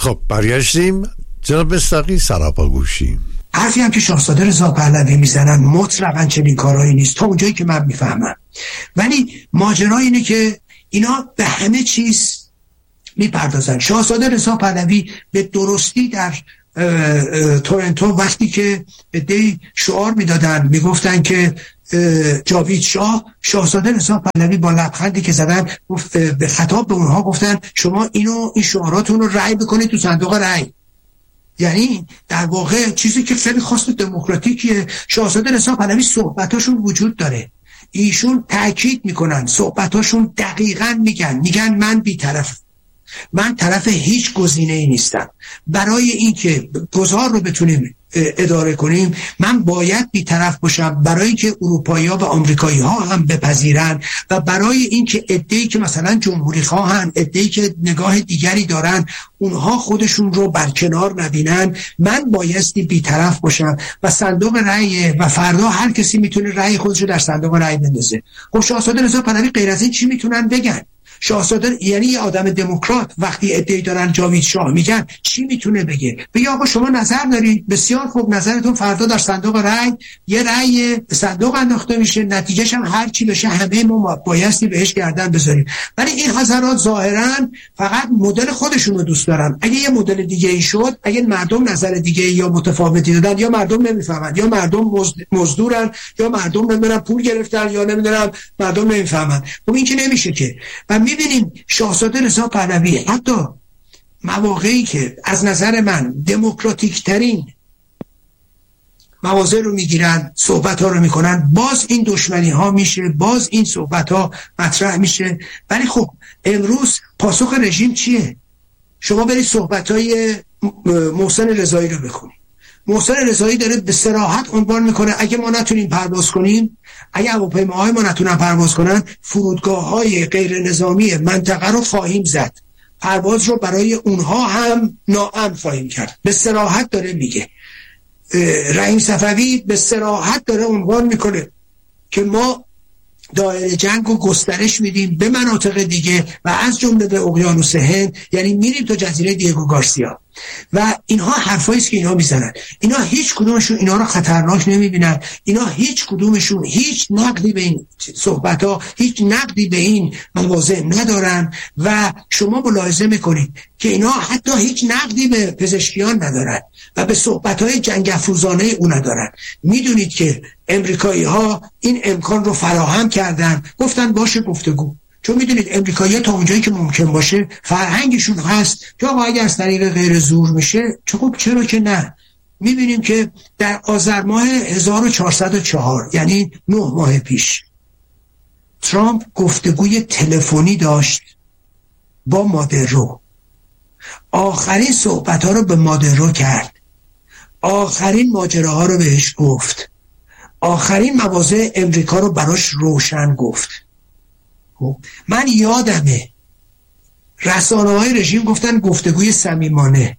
خب برگشتیم. جناب مصداقی سراپاگوشی، حرفی هم که شاهزاده رضا پهلوی میزنن مطلقاً چنین کارهایی نیست تا اونجایی که من میفهمم، ولی ماجرا اینه که اینا به همه چیز میپردازن. شاهزاده رضا پهلوی به درستی در تورنتو وقتی که دی شعار میدادن میگفتن که جاوید شاه، شاهزاده رضا پهلوی با لبخندی که زدن به خطاب به اونها گفتن شما این شعاراتون رو رأی بکنید تو صندوق رأی. یعنی در واقع چیزی که خیلی خاص دموکراتیکیه. شاهزاده رضا پهلوی صحبتاشون وجود داره، ایشون تاکید میکنن، صحبتاشون دقیقاً میگن من بی‌طرفم، من طرف هیچ گزینه‌ای نیستم. برای اینکه گذار رو بتونیم اداره کنیم من باید بی‌طرف باشم، برای اینکه اروپایی‌ها و آمریکایی‌ها هم بپذیرن و برای اینکه عده‌ای که مثلا جمهوری خواهن، عده‌ای که نگاه دیگری دارن، اونها خودشون رو برکنار نبینن، من بایستی بی‌طرف باشم و صندوق رأی و فردا هر کسی میتونه رأی خودش رو در صندوق رأی بندازه. خب شاهزاده رضا پهلوی غیر از این چی میتونن بگن؟ شاهزاده یعنی یه آدم دموکرات وقتی ادعی دارن جاوید شاه میگن چی میتونه بگه؟ بگه آقا شما نظر دارید، بسیار خوب، نظرتون فردا در صندوق رأی یه رأی صندوق انداخته میشه، نتیجهش هم هر چی بشه همه ما بایستی بهش گردن بذاریم. ولی این حضرات ظاهرا فقط مدل خودشون رو دوست دارن. اگه یه مدل دیگه ای شد، اگه مردم نظر دیگه یا متفاوتی دادن، یا مردم نمیفهمن، یا مردم مزدورن، یا مردم نمیدونن پول گرفتن، یا نمیدونن مردم نمیفهمن. خب این که نمیشه که. و میبینیم شاهزاده رضا پهلوی حتی مواقعی که از نظر من دموکراتیک ترین مواضع رو میگیرن، صحبت ها رو میکنن، باز این دشمنی ها میشه، باز این صحبت ها مطرح میشه. ولی خب امروز پاسخ رژیم چیه؟ شما برید صحبت های محسن رضایی رو بخونید. محسن رضایی داره به صراحت عنوان میکنه اگه ما نتونیم پرواز کنیم، اگه هواپیماهای ما نتونن پرواز کنن، فرودگاه‌های غیر نظامی منطقه رو خواهیم زد، پرواز رو برای اونها هم ناامن خواهیم کرد. به صراحت داره میگه. رحیم صفوی به صراحت داره عنوان میکنه که ما دایره جنگ رو گسترش میدیم به مناطق دیگه و از جمله به اقیانوس هند، یعنی میریم تا جزیره دیگو گارسیا. و اینها حرفایی است که اینا میزنن. اینا هیچ کدومشون اینا رو خطرناک نمیبینن. اینا هیچ کدومشون هیچ نقدی به این صحبت‌ها، هیچ نقدی به این مواضع ندارن و شما ملاحظه میکنید که اینا حتی هیچ نقدی به پزشکیان ندارن و به صحبت‌های جنگ افروزانه اون ندارن. میدونید که امریکایی‌ها این امکان رو فراهم کردن، گفتن باشه گفتگو، چون میدونید امریکایی‌ها تا اونجایی که ممکن باشه فرهنگشون هست که آقا اگر از طریق غیر زور میشه خب چرا که نه. میبینیم که در آذر ماه 1404 یعنی 9 ماه پیش ترامپ گفتگوی تلفنی داشت با مادرو. آخرین صحبت‌ها رو به مادرو کرد، آخرین ماجراها رو بهش گفت، آخرین مواضع امریکا رو براش روشن گفت. من یادمه رسانه‌های رژیم گفتن گفتگوی صمیمانه،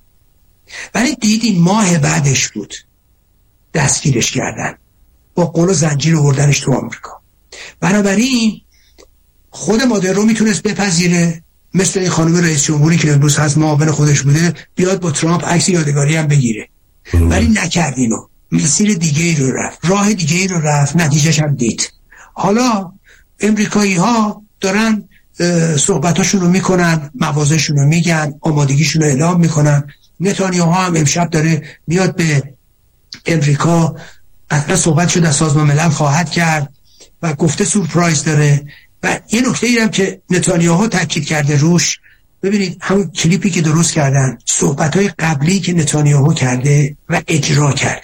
ولی دیدیم ماه بعدش بود دستگیرش کردن، با قل و زنجیر آوردنش تو آمریکا. بنابراین خود مادرو میتونست بپذیره مثل این خانم رئیس جمهوری که امروز هست معاون خودش بوده بیاد با ترامپ عکس یادگاری هم بگیره، ولی نکرد. اینو مسیر دیگه ای رو رفت، راه دیگه ای رو رفت، نتیجهش هم دید. حالا امریکایی ها دارن صحبتاشون رو میکنن، مواضعشون رو میگن، آمادگیشون رو اعلام میکنن. نتانیاهو هم امشب داره میاد به امریکا، اصلا صحبتشو در سازمان ملل خواهد کرد و گفته سورپرایز داره. و یه نکته ای هم که نتانیاهو تاکید کرده روش، ببینید همون کلیپی که درست کردن، صحبتهای قبلی که نتانیاهو کرده و اجرا کرد،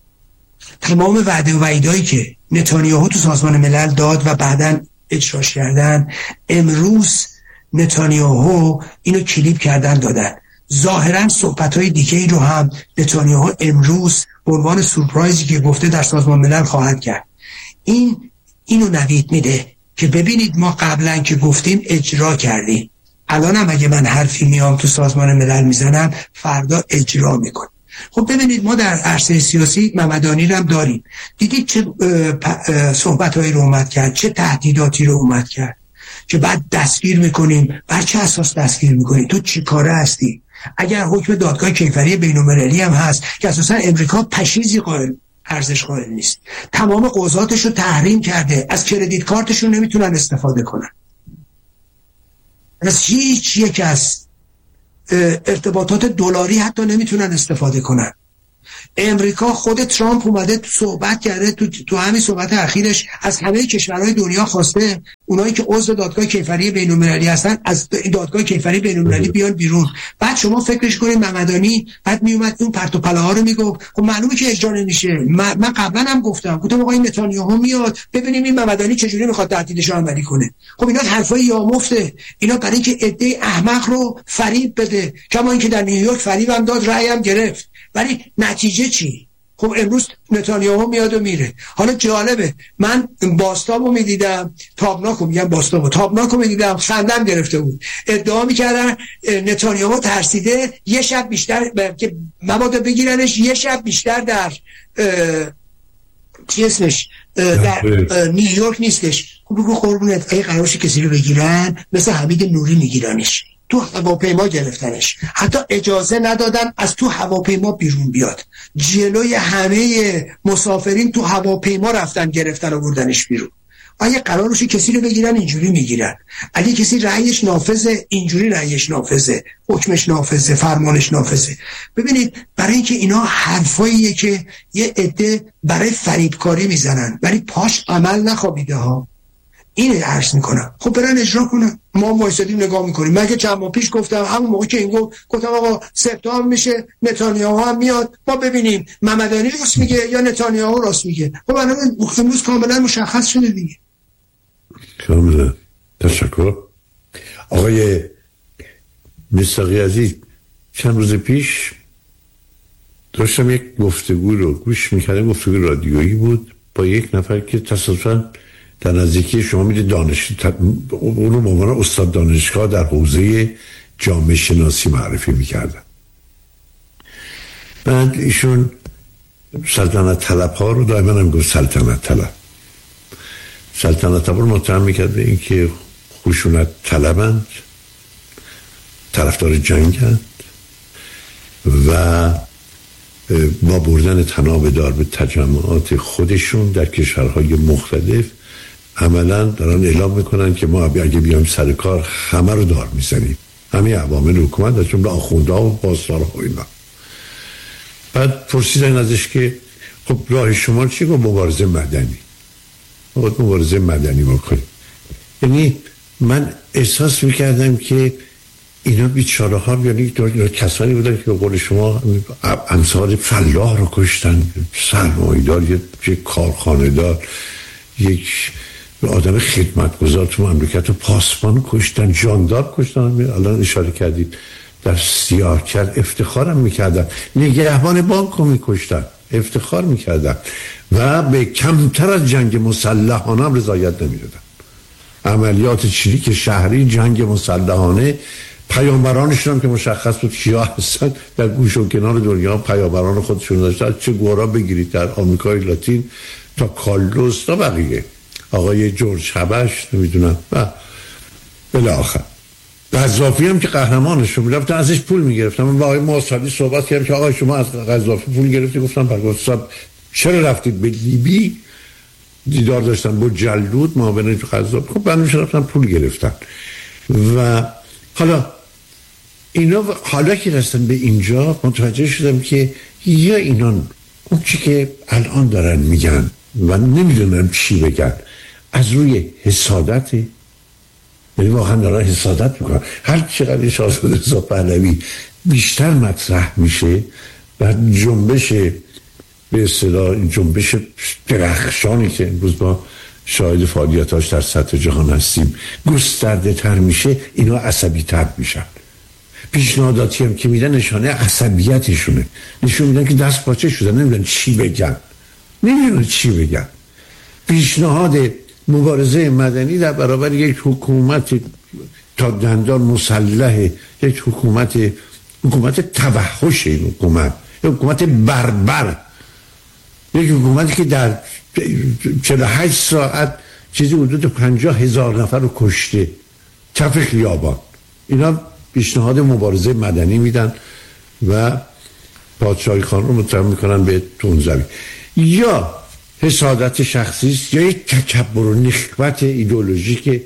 تمام وعده و وعیدایی که نتانیاهو تو سازمان ملل داد و بعداً اجراش کردن، امروز نتانیاهو اینو کلیپ کردن دادن. ظاهراً صحبت‌های دیگه ای رو هم نتانیاهو امروز به عنوان سورپرایزی که گفته در سازمان ملل خواهد کرد. اینو نوید میده که ببینید ما قبلا که گفتیم اجرا کردیم، الان هم اگه من حرفی میام تو سازمان ملل میزنم فردا اجرا میکنم. خب ببینید ما در عرصه سیاسی ممدانی رو هم داریم، دیدید چه صحبت‌هایی رو اومد کرد، چه تهدیداتی رو اومد کرد که بعد دستگیر میکنیم. بر چه اساس دستگیر میکنی؟ تو چی کاره هستی؟ اگر حکم دادگاه کیفری بین‌المللی هم هست که اساسا امریکا پشیزی ارزش قائل نیست، تمام قضاتش رو تحریم کرده، از کردیت کارتشون نمیتونن استفاده کنن، از هیچ یک از ارتباطات دلاری حتی نمیتونن استفاده کنن. امریکا خود ترامپ اومده صحبت کرده تو همین صحبت اخیرش از همه کشورهای دنیا خواسته اونایی که عضو دادگاه کیفری بین‌المللی هستن از دادگاه کیفری بین‌المللی بیان بیرون. بعد شما فکرش کنید ممدانی بعد میومد اون پرت و پلاها رو میگفت، خب معلومه که اجرا نمیشه. من قبلا هم گفتم آقای نتانیاهو میاد ببینیم این ممدانی چجوری میخواد تعطیلش رو عملی کنه. خب اینا حرفای یامفته، اینا برای اینکه عده احمق رو فریب بده، کما اینکه در نیویورک فریب هم داد، رأی هم گرفت. ولی نتیجه چی؟ خب امروز نتانیاهو میاد و میره. حالا جالبه، من باستابو میدیدم، تابناکو میدیدم، خندم گرفته بود. ادعا میکردن نتانیاهو ترسیده یه شب بیشتر که مبادا بگیرنش، یه شب بیشتر در در نیویورک نیستش. خب بگو قربونت، اگه قرارش کسی رو بگیرن مثل حمید نوری میگیرنش، تو هواپیما گرفتنش، حتی اجازه ندادن از تو هواپیما بیرون بیاد، جلوی همه مسافرین تو هواپیما رفتن گرفتن و بردنش بیرون. اگه قرارش کسی رو بگیرن اینجوری میگیرن، اگه کسی رأیش نافذه اینجوری رأیش نافذه، حکمش نافذه، فرمانش نافذه. ببینید برای اینکه اینا حرفاییه که یه عده برای فریبکاری میزنن ولی پاش عمل نخوابیده ها. اینه عرض میکنم. خب برن اجرا کنن، ما وایسادیم نگاه میکنیم. من که چند ماه پیش گفتم، همون موقع که این گفتم آقا سپتامبر میشه نتانیاهو هم میاد، ما ببینیم ممدانی راست میگه یا نتانیاهو راست میگه. خب امروز کاملا مشخص شده دیگه. کاملا. تشکر. آقای مصداقی عزیز، چند روز پیش داشتم یک گفتگو رو گوش میکردم، گفتگو رادیویی بود با یک نفر که تصادفاً در نزدیکی شما میده اون رو به عنوان استاد دانشگاه در حوزه جامعه شناسی معرفی میکردن. بعد ایشون سلطنت طلب ها رو دائما هم گفت سلطنت طلب رو متهم میکرد به این که خشونت طلبند، طرفدار جنگند و با بردن طناب دار به تجمعات خودشون در کشورهای مختلف عملا دارن اعلام میکنن که ما اگه بیایم سر کار همه رو دار میزنیم، همه عوامل حکومت از جمله آخوندها و بازدارها و اینا. بعد پرسیدن ازش که خب راه شما چیه؟ گفت مبارزه مدنی. مبارزه مدنی بکنیم. یعنی من احساس میکردم که اینا بیچاره ها، یعنی کسانی بودن که به قول شما امثال فلاح رو کشتن، سرمایه‌دار، یک کارخانه دار، یک آدم خدمتگزار تو مملکت رو پاسبان کشتن، جاندار کشتن. الان اشاره کردید در سیاه‌کل افتخارم میکردن، نگهبان بانک رو میکشتن، افتخار میکردن و به کمتر از جنگ مسلحانه هم رضایت نمیدادن. عملیات چریک شهری، جنگ مسلحانه، پیامبرانشون هم که مشخص بود کیا هستن در گوش و کنار دنیا پیامبران خودشون داشتن، چه گورا بگیرید در آمریکای لاتین تا کارلوس تا بقیه، آقای جورج هبش نمیدونم و بله آخر. قذافی هم که قهرمانشون میرفتن ازش پول میگرفتن. من با آقای موسوی صحبت کردم که آقای شما از قذافی پول گرفتی؟ گفتم برگوش صاحب چرا رفتید به لیبی؟ دیدار داشتن با جلود معاون قذافی. خب بعدش رفتن پول گرفتن. و حالا اینا حالا که رسیدن به اینجا متوجه شدم که یا اینا اون چی که الان دارن میگن و نمیدونم چی بگن از روی حسادت، یعنی واقعا دارن حسادت میکنن. هر چقدر شاهزاده رضا پهلوی بیشتر مطرح میشه و جنبش به اصطلاح جنبش درخشانی که امروز با شاهد فعالیتاش در سطح جهان هستیم گسترده تر میشه، اینا عصبی تر میشن. پیشنهاداتی هم که میدن نشانه عصبیتشونه، نشون میدن که دست پاچه شدن، نمیدونن چی بگن. پیشنهاد مبارزه مدنی در برابر یک حکومت تا دندان مسلح، یک حکومت توحش، این حکومت بربر، یک حکومتی که در 48 ساعت چیزی حدود 50,000 نفر رو کشته کف خیابان. اینا پیشنهاد مبارزه مدنی میدن و پادشاهی خان رو متهم میکنن به تونزوی. یا حسادت شخصی است یا یک تکبر و نخوت ایدئولوژیک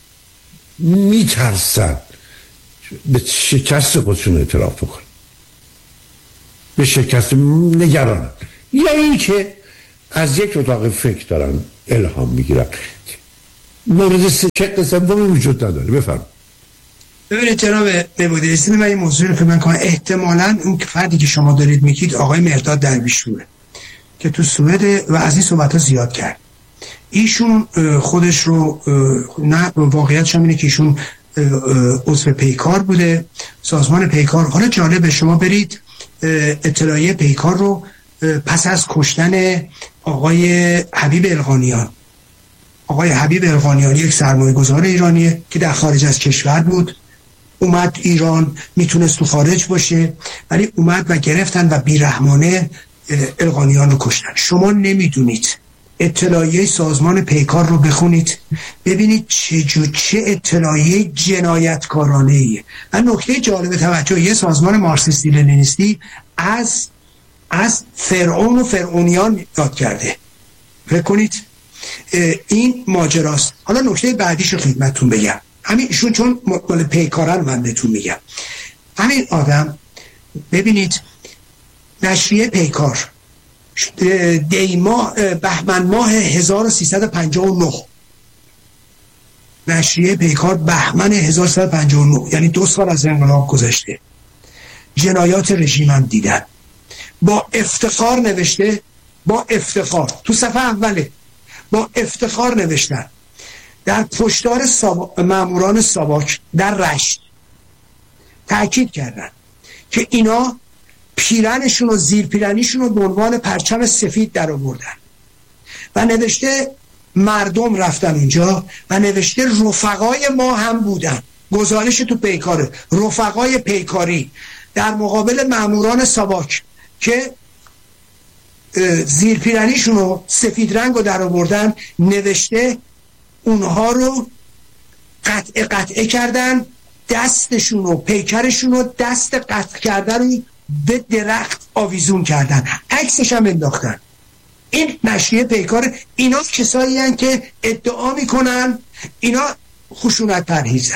میترسن به شکست خودشون اعتراف بکنن، به شکست نگرانن، یا اینکه از یک اتاق فکر دارن الهام میگیرن. مورد شق سوم وجود نداره. بفرمایید. ببینید جناب نبودی، اسم من این موضوع رو فکر کنم احتمالاً اون فردی که شما دارید میگید آقای مرداد درویشپوره که تو سوئد و از این صحبت‌ها زیاد کرد. ایشون خودش رو نه واقعیتش اینه که ایشون عضو پیکار بوده، سازمان پیکار. حالا جالبه شما برید اطلاعیه پیکار رو پس از کشتن آقای حبیب القانیان، آقای حبیب القانیان یک سرمایه‌گذار ایرانیه که در خارج از کشور بود، اومد ایران، میتونست تو خارج باشه ولی اومد و گرفتن و بیرحمانه القانیان رو کشتن. شما نمیدونید، اطلاعیه سازمان پیکار رو بخونید ببینید چه اطلاعیه جنایتکارانه ایه. و نکته جالب توجه، یه سازمان مارکسیستی لنینیستی از فرعون و فرعونیان یاد کرده. فکر کنید این ماجراست. حالا نکته بعدیش رو خدمتتون بگم، همین ایشون چون مال پیکارن من بهتون میگم. همین آدم ببینید نشریه پیکار بهمن ماه 1359، نشریه پیکار بهمن 1359 یعنی 2 سال از انقلاب گذشته، جنایات رژیم هم دیدن. با افتخار نوشته، با افتخار تو صفحه اوله با افتخار نوشتن در پشتار ماموران ساواک در رشت تأکید کردن که اینا پیرنشون و زیر پیرنیشون رو به عنوان پرچم سفید در آوردن و نوشته مردم رفتن اونجا و نوشته رفقای ما هم بودن. گزارش تو پیکاره، رفقای پیکاری در مقابل ماموران ساواک که زیر پیرنیشون رو سفید رنگ رو در آوردن، نوشته اونها رو قطعه کردن، دستشون و پیکرشون رو دست قطع کردن رو به درخت آویزون کردن، عکسش هم انداختن. این نشریه پیکار. اینا کسایی هستند که ادعا میکنن اینا خشونت پرهیزن.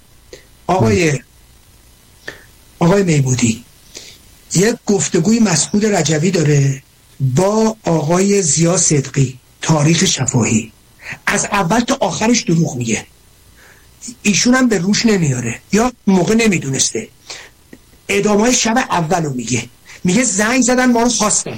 آقای میبودی یک گفتگوی مسعود رجوی داره با آقای ضیا صدقی، تاریخ شفاهی، از اول تا آخرش دروغ میگه، ایشون هم به روش نمیاره یا موقع نمیدونسته. ادامه شب اولو میگه زنگ زدن ما رو خواستن،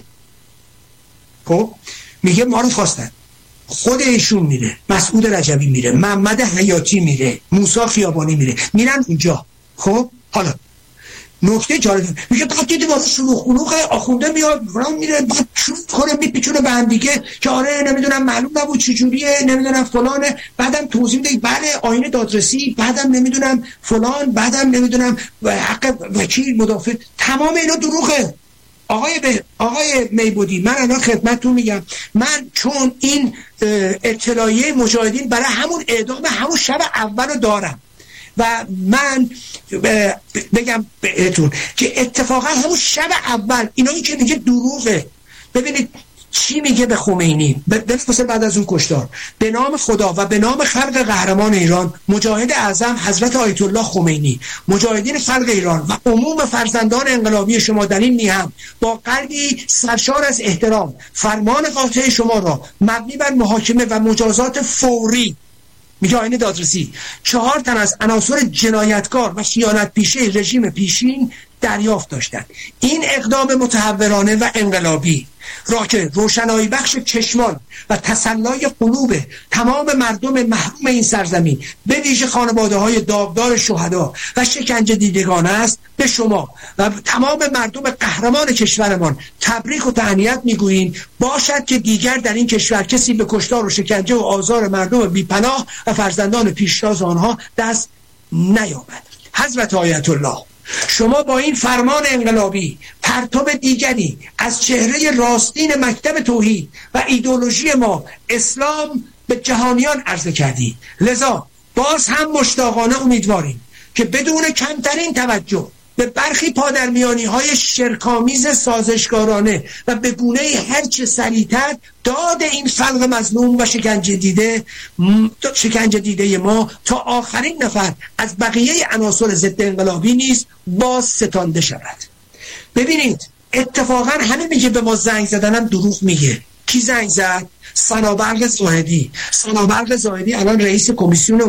خب میگه ما رو خواستن، خود ایشون میره، مسعود رجوی میره، محمد حیاتی میره، موسی خیابانی میره، میرن اونجا. خب حالا نکته جالب میگه بعد دیدی واسه شلوغ آخونده میاد میره بعد شروع کنه میپیچونه به هم دیگه که آره نمیدونم معلوم نبود چجوریه، نمیدونم فلانه، بعدم توضیح میده بله آیین دادرسی، بعدم نمیدونم فلان، بعدم نمیدونم حق وکیل مدافع، تمام اینا دروغه. آقای میبودی من الان خدمتتون میگم، من چون این اطلاعیه مجاهدین برای همون اعدام همون شب اولو دارم و من بگم بهتون که اتفاقا همون شب اول اینایی که میگه دروغه. ببینید چی میگه به خمینی بلافاصله بعد از اون کشتار: به نام خدا و به نام خلق قهرمان ایران، مجاهد اعظم حضرت آیت الله خمینی، مجاهدین خلق ایران و عموم فرزندان انقلابی شما در این میهم با قلبی سرشار از احترام فرمان قاطع شما را مبنی بر محاکمه و مجازات فوری، میگه آیین دادرسی، 4 تن از عناصر جنایتکار و خیانت پیشه رژیم پیشین دریافت داشتند. این اقدام متحورانه و انقلابی را که روشنایی بخش چشمان و تسلای قلوب تمام مردم محروم این سرزمین به ویژه خانواده های داغدار شهدا و شکنجه دیدگان است، به شما و تمام مردم قهرمان کشورمان تبریک و تهنیت میگوییم. باشد که دیگر در این کشور کسی به کشتار و شکنجه و آزار مردم بیپناه و فرزندان پیشتاز آنها دست نیابد. حضرت آیت الله، شما با این فرمان انقلابی پرتاب دیگری از چهره راستین مکتب توحید و ایدئولوژی ما اسلام به جهانیان عرضه کردید. لذا باز هم مشتاقانه امیدواریم که بدون کمترین توجه به برخی پادرمیانی‌های شرک‌آمیز سازشکارانه و به گونه‌ای هرچه سریع‌تر داد این خلق مظلوم و شکنجه دیده ما تا آخرین نفر از بقیه عناصر ضد انقلابی نیز باز ستانده شود. ببینید اتفاقا همه میگه به ما زنگ زدنم دروغ میگه. کی زنگ زد؟ سنابرق زاهدی. سنابرق زاهدی الان رئیس کمیسیون